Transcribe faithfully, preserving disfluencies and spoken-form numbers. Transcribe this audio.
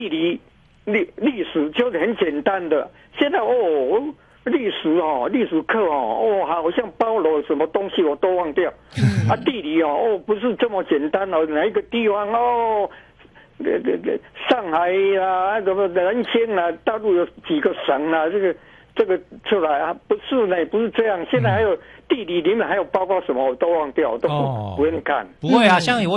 地理历历史就是很简单的，现在哦。历史哦，历史课哦，哦，好像包罗什么东西我都忘掉。嗯、啊，地理哦，哦，不是这么简单哦，哪一个地方哦，这这这上海啊，什么南京啊，大陆有几个省啊，这个这个出来啊，不是呢，不是这样。现在还有地理里面还有包括什么，我都忘掉，都不不愿意看。 不会啊，像我。